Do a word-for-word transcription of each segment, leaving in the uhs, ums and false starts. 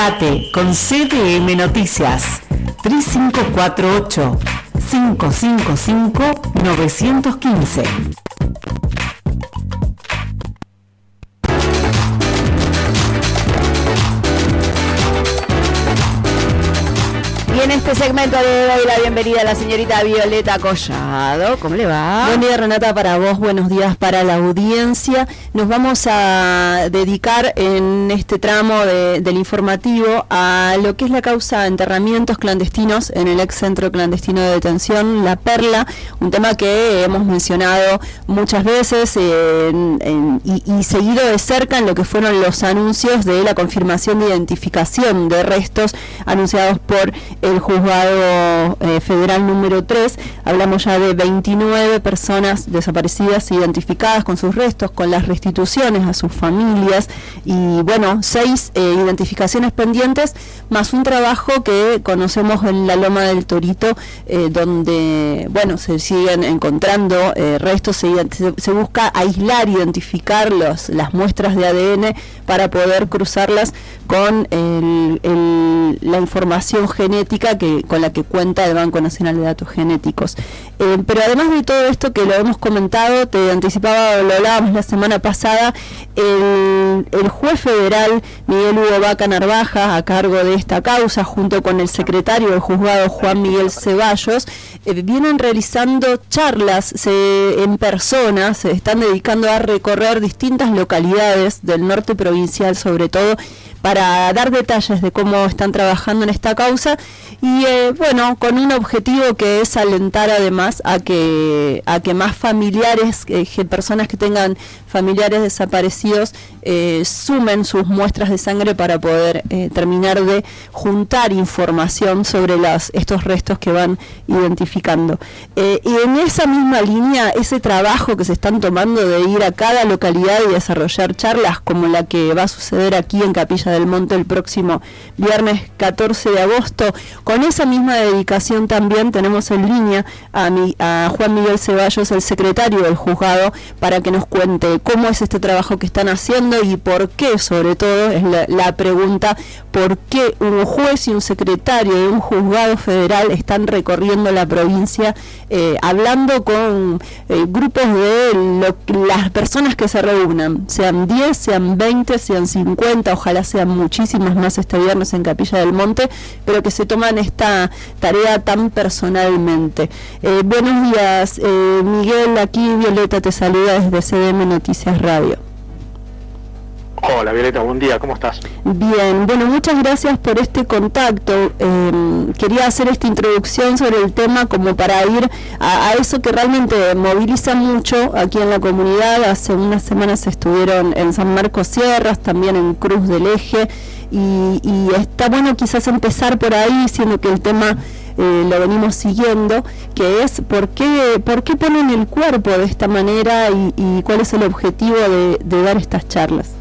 Con C D M Noticias tres cinco cuatro ocho, cinco cinco cinco, nueve uno cinco. Y en este segmento le doy la bienvenida a la señorita Violeta Collado. ¿Cómo le va? Buen día, Renata, para vos, buenos días para la audiencia. Nos vamos a dedicar en este tramo de, del informativo a lo que es la causa de enterramientos clandestinos en el ex centro clandestino de detención, La Perla, un tema que hemos mencionado muchas veces eh, en, en, y, y seguido de cerca en lo que fueron los anuncios de la confirmación de identificación de restos anunciados por el juzgado eh, federal número tres. Hablamos ya de veintinueve personas desaparecidas identificadas con sus restos, con las restituciones a sus familias y bueno, seis eh, identificaciones pendientes, más un trabajo que conocemos en la Loma del Torito, eh, donde bueno, se siguen encontrando eh, restos, se, se busca aislar, identificar los, las muestras de A D N para poder cruzarlas con el, el, la información genética que, con la que cuenta el Banco Nacional de Datos Genéticos. Eh, pero además de todo esto que lo hemos comentado, te anticipaba, lo hablábamos la semana pasada, el, el juez federal Miguel Hugo Vaca Narvaja, a cargo de esta causa, junto con el secretario del juzgado Juan Miguel Ceballos, eh, vienen realizando charlas se, en persona, se están dedicando a recorrer distintas localidades del norte provincial, sobre todo, para dar detalles de cómo están trabajando en esta causa y eh, bueno, con un objetivo que es alentar además a que a que más familiares, eh, personas que tengan familiares desaparecidos eh, sumen sus muestras de sangre para poder eh, terminar de juntar información sobre las, estos restos que van identificando. Eh, y en esa misma línea, ese trabajo que se están tomando de ir a cada localidad y desarrollar charlas como la que va a suceder aquí en Capilla del Monte el próximo viernes catorce de agosto, con esa misma dedicación también tenemos en línea a, mi, a Juan Miguel Ceballos, el secretario del juzgado, para que nos cuente cómo es este trabajo que están haciendo y por qué, sobre todo, es la, la pregunta, por qué un juez y un secretario de un juzgado federal están recorriendo la provincia eh, hablando con eh, grupos de lo, las personas que se reúnan, sean diez, sean veinte, sean cincuenta, ojalá sean muchísimas más este viernes en Capilla del Monte, pero que se toman esta tarea tan personalmente. Eh, buenos días, eh, Miguel, aquí Violeta te saluda desde C D M Noticias Radio. Hola Violeta, buen día, ¿cómo estás? Bien, bueno, muchas gracias por este contacto. Eh, quería hacer esta introducción sobre el tema como para ir a, a eso que realmente moviliza mucho aquí en la comunidad. Hace unas semanas estuvieron en San Marcos Sierras, también en Cruz del Eje, y, y está bueno quizás empezar por ahí, siendo que el tema eh, lo venimos siguiendo, que es por qué, por qué ponen el cuerpo de esta manera y, y cuál es el objetivo de, de dar estas charlas.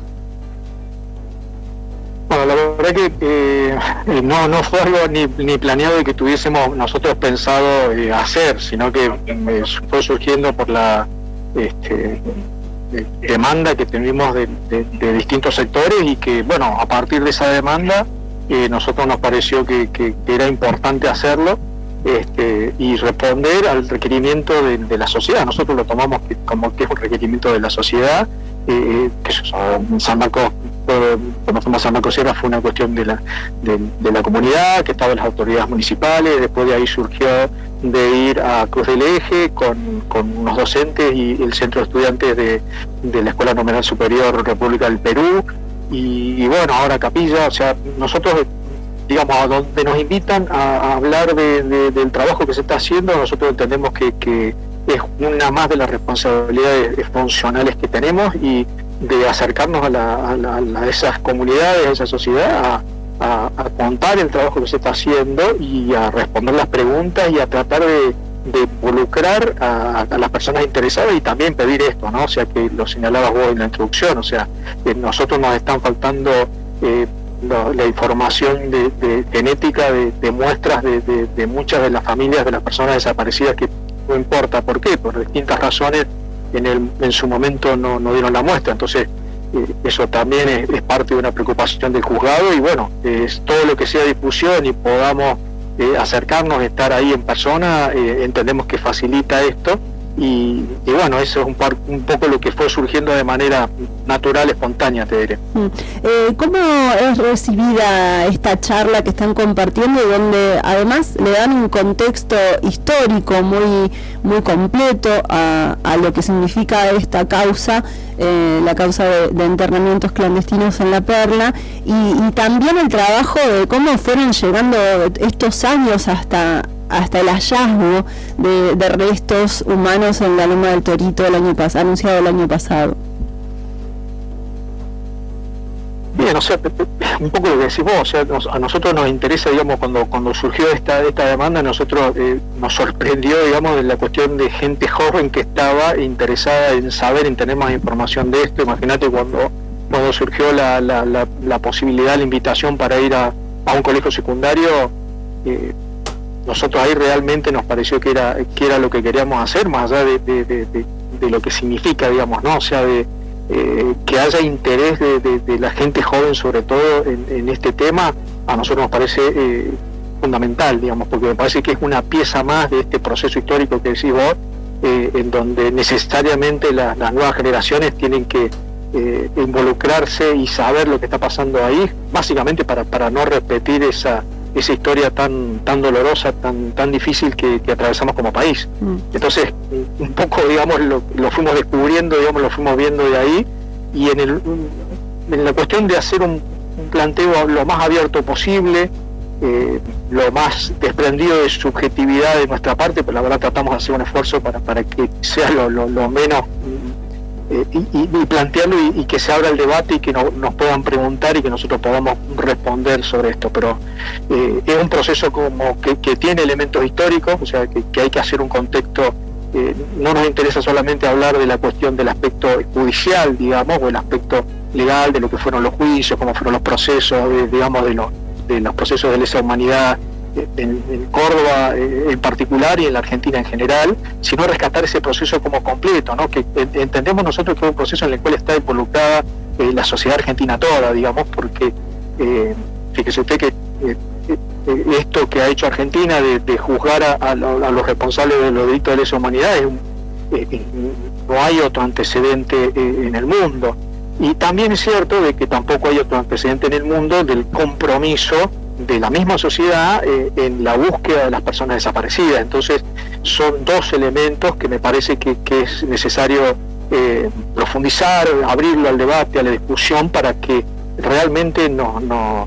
Bueno, la verdad que eh, no no fue algo ni, ni planeado y que tuviésemos nosotros pensado eh, hacer, sino que eh, fue surgiendo por la este, de, demanda que tuvimos de, de, de distintos sectores y que, bueno, a partir de esa demanda, eh, nosotros nos pareció que, que, que era importante hacerlo este, y responder al requerimiento de, de la sociedad. Nosotros lo tomamos que, como que es un requerimiento de la sociedad, eh, que San Marcos, cuando fuimos a San Marcos Sierra fue una cuestión de la, de, de la comunidad, que estaban las autoridades municipales. Después de ahí surgió de ir a Cruz del Eje con, con unos docentes y el centro de estudiantes de, de la Escuela Nominal Superior República del Perú, y, y bueno, ahora Capilla. O sea, nosotros, digamos, a donde nos invitan a, a hablar de, de, del trabajo que se está haciendo, nosotros entendemos que, que es una más de las responsabilidades funcionales que tenemos, y de acercarnos a, la, a, la, a esas comunidades, a esa sociedad, a, a, a contar el trabajo que se está haciendo y a responder las preguntas y a tratar de, de involucrar a, a las personas interesadas, y también pedir esto, ¿no? O sea, que lo señalabas vos en la introducción, o sea, que nosotros nos están faltando eh, la, la información de, de genética de, de muestras de, de, de muchas de las familias de las personas desaparecidas, que no importa por qué, por distintas razones, en el en su momento no, no dieron la muestra. Entonces eh, eso también es, es parte de una preocupación del juzgado, y bueno, es todo lo que sea difusión y podamos eh, acercarnos, estar ahí en persona, eh, entendemos que facilita esto. Y, y bueno, eso es un, par, un poco lo que fue surgiendo de manera natural, espontánea, te diré. Eh, ¿Cómo es recibida esta charla que están compartiendo, donde además le dan un contexto histórico muy muy completo a, a lo que significa esta causa, eh, la causa de, de internamientos clandestinos en La Perla, y, y también el trabajo de cómo fueron llegando estos años hasta hasta el hallazgo de, de restos humanos en la Loma del Torito el año pasado, anunciado el año pasado? Bien, o sea, un poco lo que decís vos, o sea, nos, a nosotros nos interesa, digamos, cuando cuando surgió esta esta demanda, nosotros eh, nos sorprendió, digamos, de la cuestión de gente joven que estaba interesada en saber, en tener más información de esto. Imagínate cuando cuando surgió la, la, la, la posibilidad, la invitación para ir a, a un colegio secundario, eh, nosotros ahí realmente nos pareció que era que era lo que queríamos hacer, más allá de, de, de, de, de lo que significa, digamos, ¿no? O sea, de eh, que haya interés de, de, de la gente joven, sobre todo en, en este tema, a nosotros nos parece eh, fundamental, digamos, porque me parece que es una pieza más de este proceso histórico que decís vos, eh, en donde necesariamente la, las nuevas generaciones tienen que eh, involucrarse y saber lo que está pasando ahí, básicamente para, para no repetir esa esa historia tan tan dolorosa, tan tan difícil que, que atravesamos como país. Mm. Entonces, un poco, digamos, lo, lo fuimos descubriendo, digamos, lo fuimos viendo de ahí, y en el en la cuestión de hacer un, un planteo lo más abierto posible, eh, lo más desprendido de subjetividad de nuestra parte, pero la verdad tratamos de hacer un esfuerzo para, para que sea lo, lo, lo menos Eh, y, y, y plantearlo y, y que se abra el debate y que no, nos puedan preguntar y que nosotros podamos responder sobre esto. Pero eh, es un proceso como que, que tiene elementos históricos, o sea, que, que hay que hacer un contexto. Eh, no nos interesa solamente hablar de la cuestión del aspecto judicial, digamos, o el aspecto legal de lo que fueron los juicios, cómo fueron los procesos, de, digamos, de, lo, de los procesos de lesa humanidad en, en Córdoba eh, en particular y en la Argentina en general, sino rescatar ese proceso como completo, ¿no? Que eh, entendemos nosotros que es un proceso en el cual está involucrada eh, la sociedad argentina toda, digamos, porque eh, fíjese usted que eh, eh, esto que ha hecho Argentina de, de juzgar a, a, lo, a los responsables de los delitos de lesa humanidad es un, eh, eh, no hay otro antecedente eh, en el mundo, y también es cierto de que tampoco hay otro antecedente en el mundo del compromiso de la misma sociedad eh, en la búsqueda de las personas desaparecidas. Entonces son dos elementos que me parece que, que es necesario eh, profundizar, abrirlo al debate, a la discusión, para que realmente nos, nos,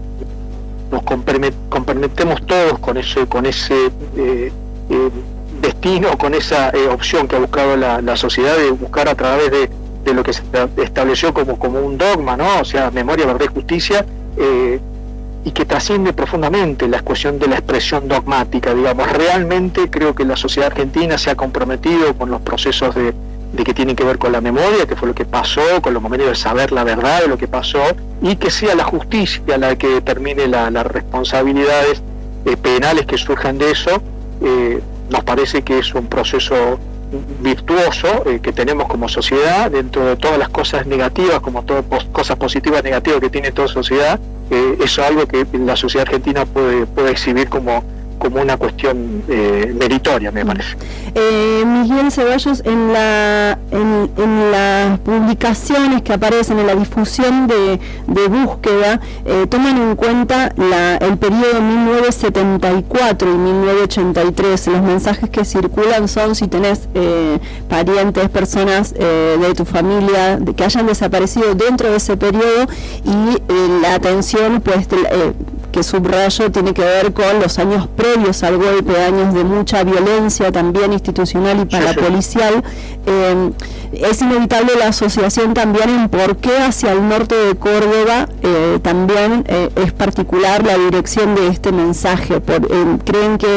nos comprometemos todos con ese, con ese eh, eh, destino, con esa eh, opción que ha buscado la, la sociedad de buscar a través de, de lo que se estableció como, como un dogma, ¿no? O sea, memoria, verdad y justicia, eh, y que trasciende profundamente la cuestión de la expresión dogmática, digamos. Realmente creo que la sociedad argentina se ha comprometido con los procesos de, de que tienen que ver con la memoria, que fue lo que pasó, con los momentos de saber la verdad de lo que pasó, y que sea la justicia la que determine la, las responsabilidades eh, penales que surjan de eso. Eh, nos parece que es un proceso virtuoso eh, que tenemos como sociedad, dentro de todas las cosas negativas, como todas pos cosas positivas y negativas que tiene toda sociedad. Eh, eso es algo que la sociedad argentina puede, puede exhibir como, como una cuestión eh, meritoria, me parece. Eh, Miguel Ceballos, en, la, en, en las publicaciones que aparecen, en la difusión de, de búsqueda, eh, toman en cuenta la, el periodo mil novecientos setenta y cuatro y mil novecientos ochenta y tres. Los mensajes que circulan son si tenés eh, parientes, personas eh, de tu familia de, que hayan desaparecido dentro de ese periodo, y eh, la atención, pues, eh, que subrayo, tiene que ver con los años previos al golpe, años de mucha violencia también institucional y parapolicial. Eh, es inevitable la asociación también en por qué hacia el norte de Córdoba eh, también eh, es particular la dirección de este mensaje. Por, eh, ¿Creen que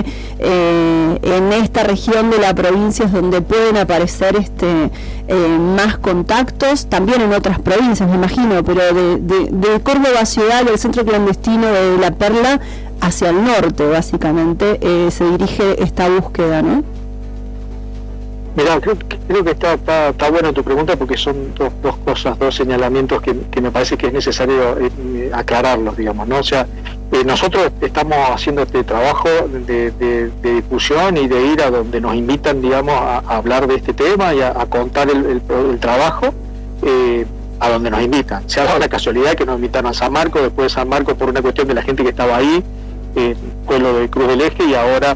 eh, en esta región de la provincia es donde pueden aparecer este eh, más contactos? También en otras provincias, me imagino, pero de, de, de Córdoba ciudad, del centro clandestino de La Perla hacia el norte, básicamente, eh, se dirige esta búsqueda, ¿no? Mirá, creo, creo que está, está, está buena tu pregunta porque son dos, dos cosas, dos señalamientos que, que me parece que es necesario eh, aclararlos, digamos, ¿no? O sea, eh, nosotros estamos haciendo este trabajo de, de, de difusión y de ir a donde nos invitan, digamos, a, a hablar de este tema y a, a contar el, el, el trabajo, eh, a donde nos invitan. Se ha dado la casualidad que nos invitaron a San Marcos, después de San Marcos por una cuestión de la gente que estaba ahí, eh, pueblo de Cruz del Eje, y ahora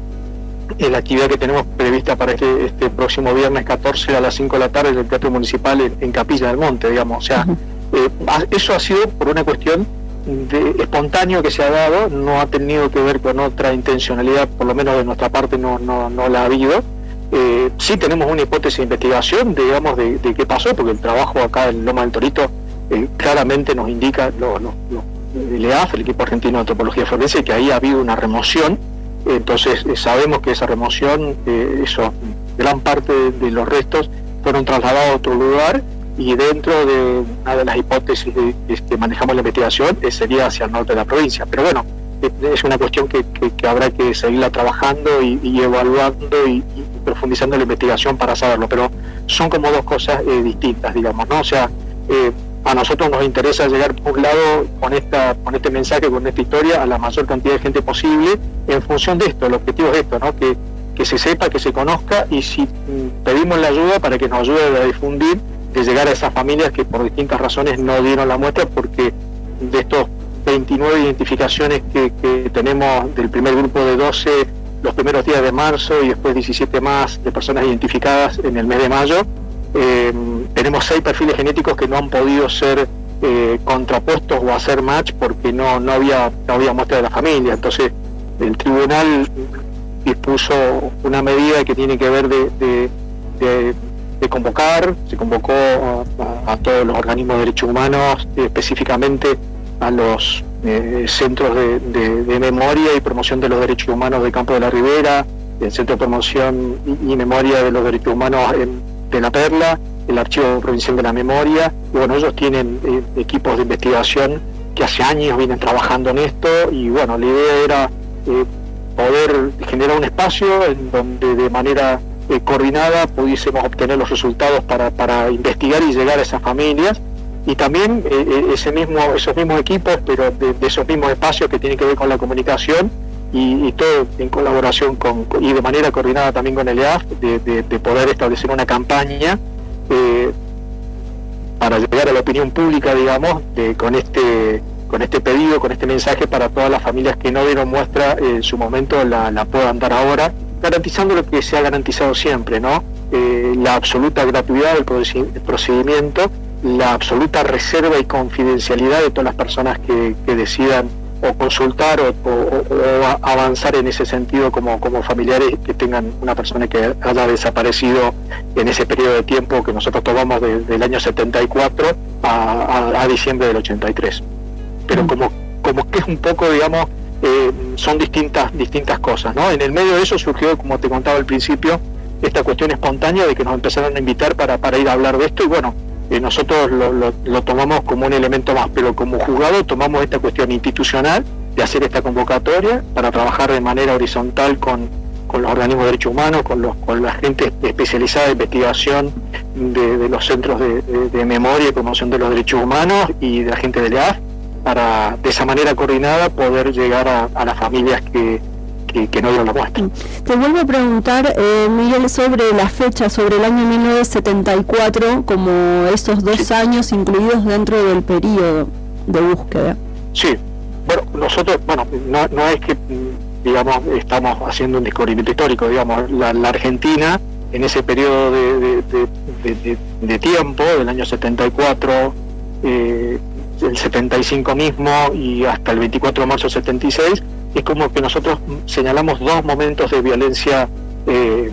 en la actividad que tenemos prevista para este, este próximo viernes catorce a las cinco de la tarde en el Teatro Municipal en, en Capilla del Monte, digamos. O sea, uh-huh. eh, eso ha sido por una cuestión de espontáneo que se ha dado, no ha tenido que ver con otra intencionalidad, por lo menos de nuestra parte no, no, no la ha habido. Eh, sí tenemos una hipótesis de investigación, digamos, de, de qué pasó, porque el trabajo acá en Loma del Torito eh, claramente nos indica, lo, lo, lo, el E A F, el equipo argentino de antropología forense, que ahí ha habido una remoción. Entonces eh, sabemos que esa remoción, eh, eso, gran parte de, de los restos fueron trasladados a otro lugar, y dentro de una de las hipótesis de, de, que manejamos la investigación eh, sería hacia el norte de la provincia. Pero bueno, eh, es una cuestión que, que, que habrá que seguirla trabajando y, y evaluando y, y profundizando la investigación para saberlo, pero son como dos cosas eh, distintas, digamos, ¿no? O sea, eh, a nosotros nos interesa llegar por un lado con esta con este mensaje, con esta historia, a la mayor cantidad de gente posible, en función de esto. El objetivo es esto, ¿no? Que, que se sepa, que se conozca, y si mm, pedimos la ayuda para que nos ayude a difundir, de llegar a esas familias que por distintas razones no dieron la muestra, porque de estos veintinueve identificaciones que, que tenemos del primer grupo de doce los primeros días de marzo y después diecisiete más de personas identificadas en el mes de mayo, Eh, tenemos seis perfiles genéticos que no han podido ser eh, contrapuestos o hacer match porque no, no había no había muestra de la familia. Entonces el tribunal dispuso una medida que tiene que ver de, de, de, de convocar, se convocó a, a todos los organismos de derechos humanos, específicamente a los eh, centros de, de, de memoria y promoción de los derechos humanos de Campo de la Ribera, el Centro de Promoción y, y Memoria de los Derechos Humanos en de La Perla, el Archivo Provincial de la Memoria, y bueno, ellos tienen eh, equipos de investigación que hace años vienen trabajando en esto, y bueno, la idea era eh, poder generar un espacio en donde de manera eh, coordinada pudiésemos obtener los resultados para, para investigar y llegar a esas familias, y también eh, ese mismo, esos mismos equipos, pero de, de esos mismos espacios que tienen que ver con la comunicación, Y, y todo en colaboración con, y de manera coordinada también con el E A F, de, de, de poder establecer una campaña eh, para llegar a la opinión pública, digamos, de, con este con este pedido, con este mensaje para todas las familias que no dieron muestra eh, en su momento, la, la puedan dar ahora, garantizando lo que se ha garantizado siempre, ¿no? Eh, la absoluta gratuidad del procedimiento, la absoluta reserva y confidencialidad de todas las personas que, que decidan o consultar o, o, o avanzar en ese sentido como, como familiares que tengan una persona que haya desaparecido en ese periodo de tiempo que nosotros tomamos de, del año setenta y cuatro a, a, a diciembre del ochenta y tres. Pero como, como que es un poco, digamos, eh, son distintas, distintas cosas, ¿no? En el medio de eso surgió, como te contaba al principio, esta cuestión espontánea de que nos empezaron a invitar para, para ir a hablar de esto, y bueno, Eh, nosotros lo, lo, lo tomamos como un elemento más, pero como juzgado tomamos esta cuestión institucional de hacer esta convocatoria para trabajar de manera horizontal con, con los organismos de derechos humanos, con, los, con la gente especializada de investigación de, de los centros de, de, de memoria y promoción de los derechos humanos y de la gente del E A F, para de esa manera coordinada poder llegar a, a las familias que Que, que no dieron la muestra. Te vuelvo a preguntar, eh, Miguel, sobre la fecha, sobre el año mil novecientos setenta y cuatro, como esos dos sí. años incluidos dentro del periodo de búsqueda. Sí, bueno, nosotros, bueno, no, no es que, digamos, estamos haciendo un descubrimiento histórico, digamos, la, la Argentina, en ese periodo de, de, de, de, de, de tiempo, del año setenta y cuatro, eh, el setenta y cinco mismo, y hasta el veinticuatro de marzo del setenta y seis, es como que nosotros señalamos dos momentos de violencia, eh,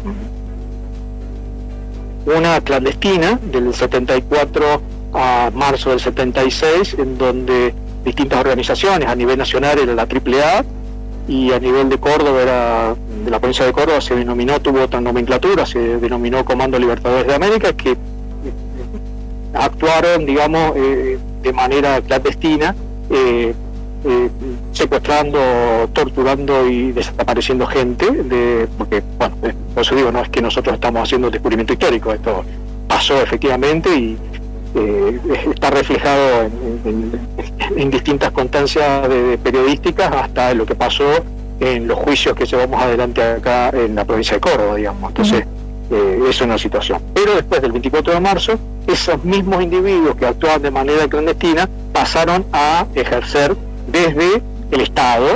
una clandestina del setenta y cuatro a marzo del setenta y seis, en donde distintas organizaciones a nivel nacional era la Triple A, y a nivel de Córdoba, era de la provincia de Córdoba, se denominó, tuvo otra nomenclatura, se denominó Comando Libertadores de América, que actuaron, digamos, eh, de manera clandestina, eh, eh, secuestrando, torturando y desapareciendo gente, de, porque, bueno, eh, por eso digo, no es que nosotros estamos haciendo un descubrimiento histórico, esto pasó efectivamente y eh, está reflejado en, en, en distintas constancias de, de periodísticas, hasta lo que pasó en los juicios que llevamos adelante acá en la provincia de Córdoba, digamos. Entonces, eh, eso es una situación. Pero después del veinticuatro de marzo, esos mismos individuos que actuaban de manera clandestina pasaron a ejercer desde el Estado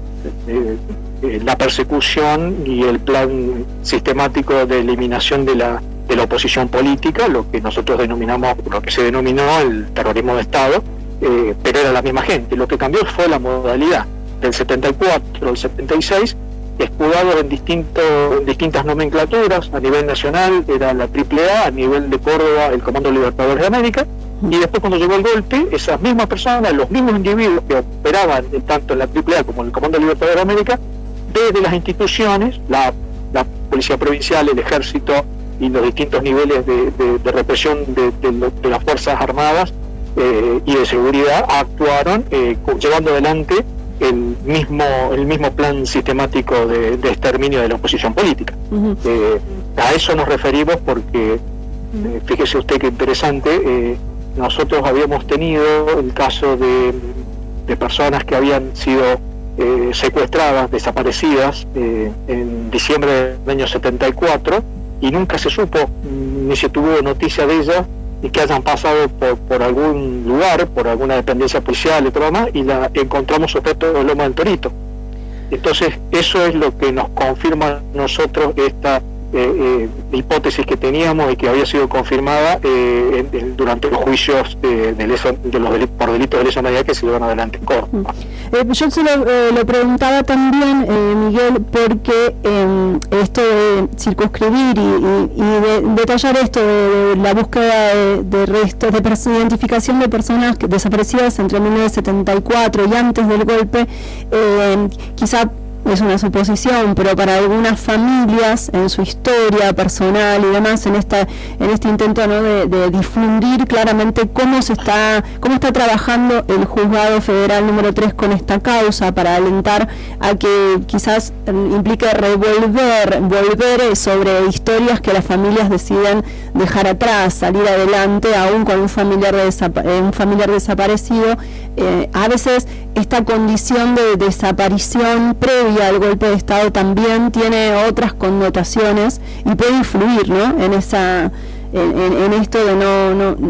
eh, eh, la persecución y el plan sistemático de eliminación de la de la oposición política, lo que nosotros denominamos, lo que se denominó el terrorismo de Estado, eh, pero era la misma gente. Lo que cambió fue la modalidad. Del setenta y cuatro al setenta y seis, escudado en, distinto, en distintas nomenclaturas. A nivel nacional era la triple A, a nivel de Córdoba el Comando Libertadores de América, y después, cuando llegó el golpe, esas mismas personas, los mismos individuos que operaban tanto en la triple A como en el Comando Libertadores de América, desde las instituciones, la, la Policía Provincial, el Ejército y los distintos niveles de, de, de represión de, de, de las Fuerzas Armadas eh, y de seguridad, actuaron eh, llevando adelante el mismo el mismo plan sistemático de, de exterminio de la oposición política. Uh-huh. Eh, a eso nos referimos porque, eh, fíjese usted qué interesante, eh, nosotros habíamos tenido el caso de, de personas que habían sido eh, secuestradas, desaparecidas eh, en diciembre del año setenta y cuatro, y nunca se supo, ni se tuvo noticia de ellas, y que hayan pasado por, por algún lugar, por alguna dependencia policial y todo más, y la encontramos sujeto de Loma del Torito. Entonces, eso es lo que nos confirma a nosotros esta eh, eh, hipótesis que teníamos y que había sido confirmada eh, en, en, durante los juicios de, de, leso, de los delitos, por delitos de lesa humanidad que se llevan adelante en Córdoba. Eh, yo se lo, eh, lo preguntaba también, eh, Miguel, porque eh, esto de circunscribir y, y, y de, detallar esto de, de la búsqueda de, de restos, de pers- identificación de personas que, desaparecidas entre mil novecientos setenta y cuatro y antes del golpe, eh, quizá es una suposición, pero para algunas familias en su historia personal y demás, en esta en este intento, ¿no?, de, de difundir claramente cómo se está cómo está trabajando el Juzgado Federal número tres con esta causa, para alentar a que quizás implique revolver volver sobre historias que las familias deciden dejar atrás, salir adelante aún con un familiar de desapa- un familiar desaparecido. Eh, a veces esta condición de desaparición previa al golpe de Estado también tiene otras connotaciones y puede influir, ¿no?, en esa en, en, en esto de no,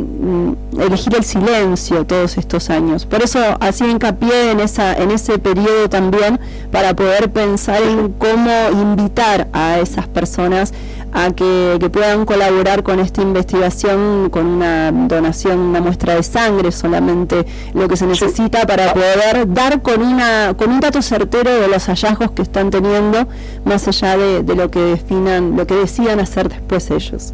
no elegir el silencio todos estos años. Por eso hacía hincapié en esa en ese periodo también, para poder pensar en cómo invitar a esas personas a que, que puedan colaborar con esta investigación, con una donación, una muestra de sangre, solamente lo que se necesita para poder dar con una con un dato certero de los hallazgos que están teniendo, más allá de, de lo que definan, lo que decidan hacer después ellos.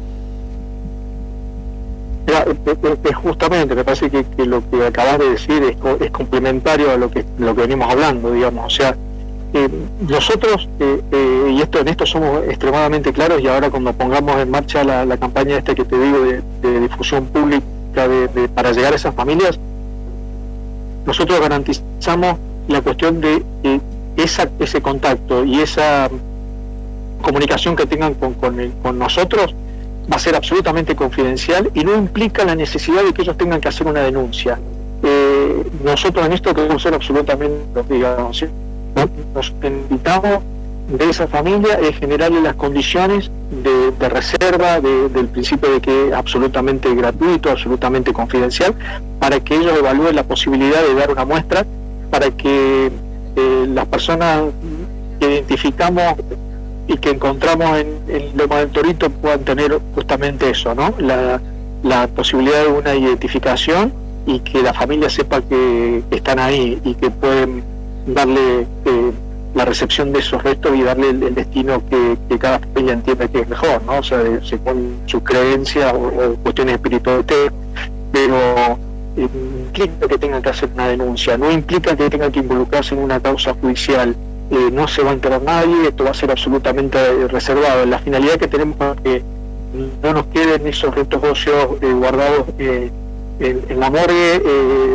Justamente, me parece que, que lo que acabas de decir es, es complementario a lo que lo que venimos hablando, digamos. O sea, eh, nosotros, eh, eh, y esto en esto somos extremadamente claros, y ahora cuando pongamos en marcha la, la campaña esta que te digo de, de difusión pública de, de, para llegar a esas familias, nosotros garantizamos la cuestión de eh, esa, ese contacto y esa comunicación que tengan con, con, con nosotros va a ser absolutamente confidencial y no implica la necesidad de que ellos tengan que hacer una denuncia. Eh, nosotros en esto queremos ser absolutamente, digamos, ¿sí? Nos invitamos de esa familia es generarle las condiciones de, de reserva, de, del principio de que es absolutamente gratuito, absolutamente confidencial, para que ellos evalúen la posibilidad de dar una muestra, para que eh, las personas que identificamos y que encontramos en, en Loma del Torito puedan tener justamente eso, ¿no? La, la posibilidad de una identificación, y que la familia sepa que, que están ahí y que pueden darle eh, la recepción de esos restos y darle el, el destino que, que cada familia entiende que es mejor, ¿no? O sea, de, según su creencia o, o cuestiones espirituales, pero eh, implica que tengan que hacer una denuncia, no implica que tengan que involucrarse en una causa judicial. Eh, no se va a enterar nadie, esto va a ser absolutamente eh, reservado. La finalidad que tenemos es que no nos queden esos restos óseos eh, guardados eh, en, en la morgue, eh,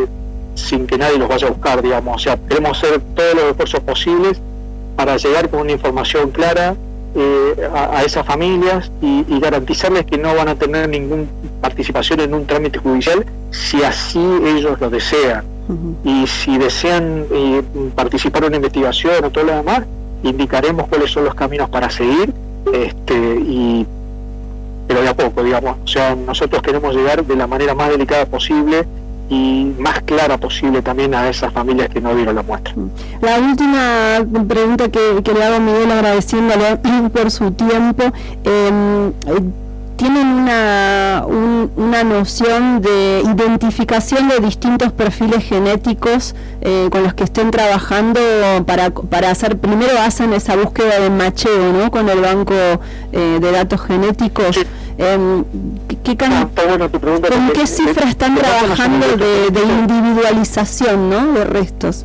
sin que nadie los vaya a buscar, digamos. O sea, queremos hacer todos los esfuerzos posibles para llegar con una información clara eh, a, a esas familias y, y garantizarles que no van a tener ninguna participación en un trámite judicial si así ellos lo desean. Uh-huh. Y si desean eh, participar en una investigación o todo lo demás, indicaremos cuáles son los caminos para seguir, este, y pero de a poco, digamos. O sea, nosotros queremos llegar de la manera más delicada posible y más clara posible también a esas familias que no dieron la muestra. La última pregunta que, que le hago a Miguel, agradeciéndole por su tiempo. Eh, ¿Tienen una, un, una noción de identificación de distintos perfiles genéticos eh, con los que estén trabajando para, para hacer, primero hacen esa búsqueda de macheo, ¿no?, con el banco eh, de datos genéticos? Sí. Eh, ¿qué, qué, ah, está bueno tu pregunta, ¿Con porque, qué cifras están de, trabajando de, de individualización, ¿no?, de restos?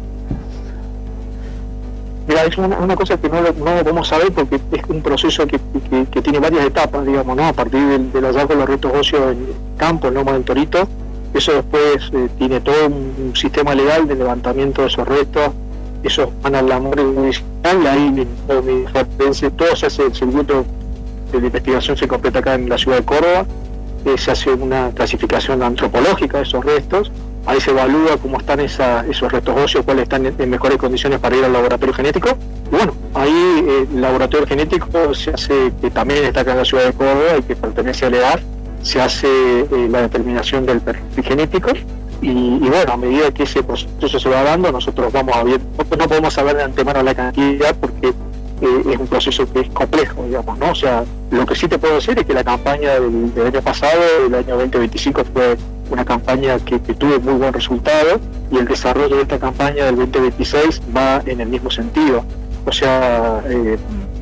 Mira, es una, una cosa que no lo, no lo podemos saber porque es un proceso que, que, que tiene varias etapas, digamos, ¿no? A partir del, del hallazgo de los restos óseos en campo, en Loma del Torito, eso después eh, tiene todo un, un sistema legal de levantamiento de esos restos, esos van al amor judicial, y ahí todo, mi, todo se hace, el circuito de la investigación se completa acá en la ciudad de Córdoba, eh, se hace una clasificación antropológica de esos restos. Ahí se evalúa cómo están esa, esos restos óseos, cuáles están en, en mejores condiciones para ir al laboratorio genético. Y bueno, ahí eh, el laboratorio genético se hace, que también está acá en la ciudad de Córdoba y que pertenece a la E D A F, se hace eh, la determinación del perfil genético. Y, y bueno, a medida que ese proceso se va dando, nosotros vamos a ver, no, no podemos saber de antemano la cantidad porque eh, es un proceso que es complejo, digamos, ¿no? O sea, lo que sí te puedo decir es que la campaña del, del año pasado, el año veinte veinticinco, fue una campaña que, que tuvo muy buen resultado, y el desarrollo de esta campaña del veinte veintiséis va en el mismo sentido. O sea, eh,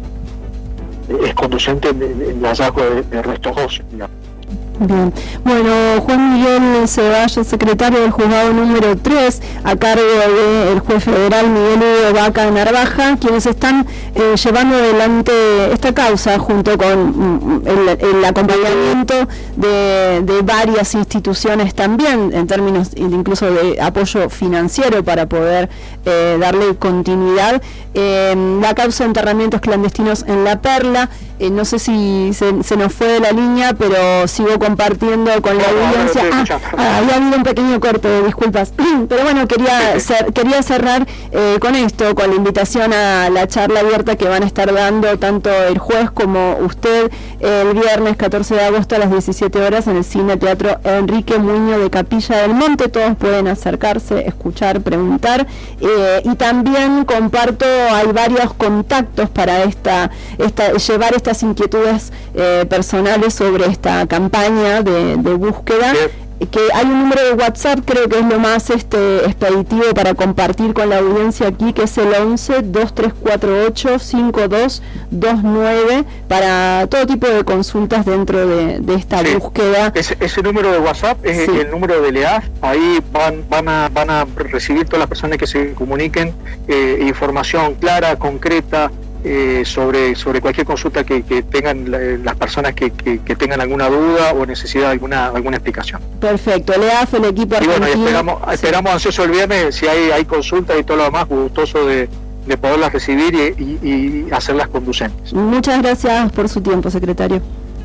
es conducente en el hallazgo de, de restos óseos, digamos. Bien, bueno, Juan Miguel Ceballos, secretario del juzgado número tres, a cargo del juez federal Miguel Hugo Vaca Narvaja, quienes están eh, llevando adelante esta causa junto con mm, el, el acompañamiento de, de varias instituciones también, en términos incluso de apoyo financiero para poder eh, darle continuidad. Eh, la causa de enterramientos clandestinos en La Perla, eh, no sé si se, se nos fue de la línea, pero sigo compartiendo con la audiencia. Ah, ah, había habido un pequeño corte, disculpas. Pero bueno, quería cer- quería cerrar eh, con esto, con la invitación a la charla abierta que van a estar dando tanto el juez como usted el viernes catorce de agosto a las diecisiete horas en el Cine Teatro Enrique Muñoz de Capilla del Monte. Todos pueden acercarse, escuchar, preguntar. Eh, y también comparto, hay varios contactos para esta, esta llevar estas inquietudes eh, personales sobre esta campaña De, de búsqueda, sí. Que hay un número de WhatsApp, creo que es lo más este expeditivo para compartir con la audiencia aquí, que es el once, dos tres cuatro ocho, cinco dos dos nueve, para todo tipo de consultas dentro de, de esta sí. búsqueda. Ese, ese número de WhatsApp es sí. el número de L E A F, ahí van, van, a, van a recibir todas las personas que se comuniquen eh, información clara, concreta, Eh, sobre sobre cualquier consulta que, que tengan la, las personas que, que, que tengan alguna duda o necesidad de alguna alguna explicación. Perfecto, el E A F, el equipo argentino. Y bueno, y esperamos, sí. esperamos ansioso el viernes, si hay, hay consultas y todo lo demás, gustoso de, de poderlas recibir y, y, y hacerlas conducentes. Muchas gracias por su tiempo, secretario.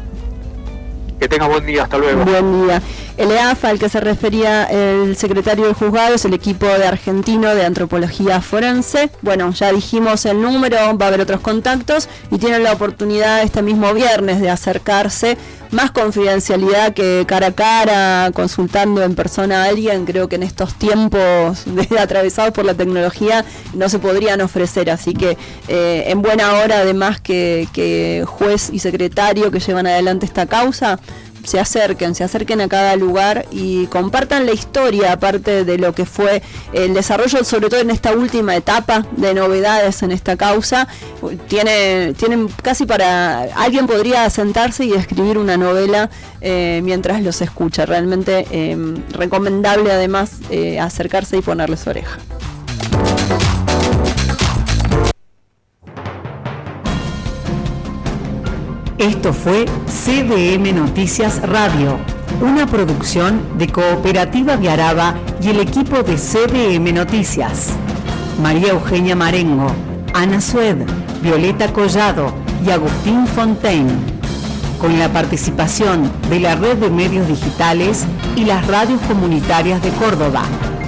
Que tenga buen día, hasta luego. Buen día. El E A F al que se refería el secretario del juzgado es el equipo de argentino de antropología forense. Bueno, ya dijimos el número, va a haber otros contactos y tienen la oportunidad este mismo viernes de acercarse. Más confidencialidad que cara a cara, consultando en persona a alguien, creo que en estos tiempos de, atravesados por la tecnología no se podrían ofrecer, así que eh, en buena hora además que, que juez y secretario que llevan adelante esta causa se acerquen, se acerquen a cada lugar y compartan la historia, aparte de lo que fue el desarrollo, sobre todo en esta última etapa de novedades en esta causa. Tiene, tienen casi para... Alguien podría sentarse y escribir una novela eh, mientras los escucha. Realmente eh, recomendable además eh, acercarse y ponerles oreja. Esto fue C D M Noticias Radio. Una producción de Cooperativa Viaraba y el equipo de C D M Noticias. María Eugenia Marengo, Ana Sued, Violeta Collado y Agustín Fontaine. Con la participación de la Red de Medios Digitales y las radios comunitarias de Córdoba.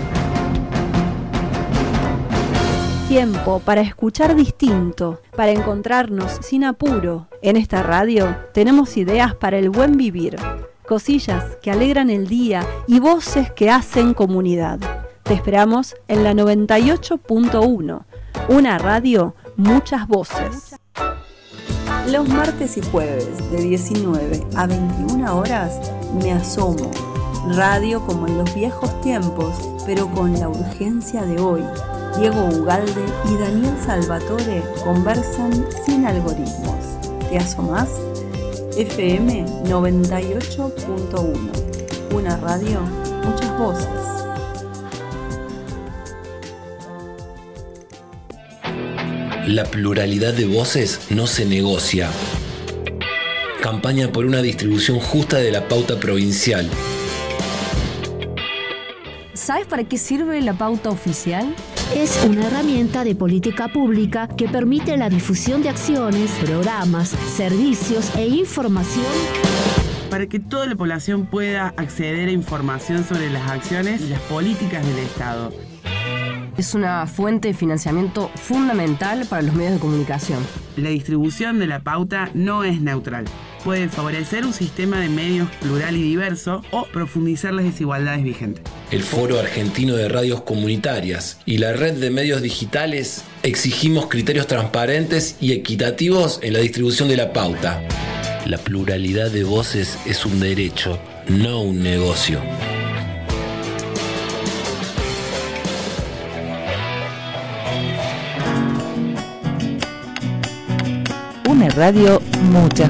Tiempo para escuchar distinto, para encontrarnos sin apuro. En esta radio tenemos ideas para el buen vivir, cosillas que alegran el día y voces que hacen comunidad. Te esperamos en la noventa y ocho punto uno, una radio, muchas voces. Los martes y jueves de diecinueve a veintiuna horas Me Asomo. Radio como en los viejos tiempos, pero con la urgencia de hoy. Diego Ugalde y Daniel Salvatore conversan sin algoritmos. ¿Te asomás? F M noventa y ocho punto uno. Una radio, muchas voces. La pluralidad de voces no se negocia. Campaña por una distribución justa de la pauta provincial. ¿Sabes para qué sirve la pauta oficial? Es una herramienta de política pública que permite la difusión de acciones, programas, servicios e información para que toda la población pueda acceder a información sobre las acciones y las políticas del Estado. Es una fuente de financiamiento fundamental para los medios de comunicación. La distribución de la pauta no es neutral. Puede favorecer un sistema de medios plural y diverso o profundizar las desigualdades vigentes. El Foro Argentino de Radios Comunitarias y la Red de Medios Digitales exigimos criterios transparentes y equitativos en la distribución de la pauta. La pluralidad de voces es un derecho, no un negocio. Una radio, muchas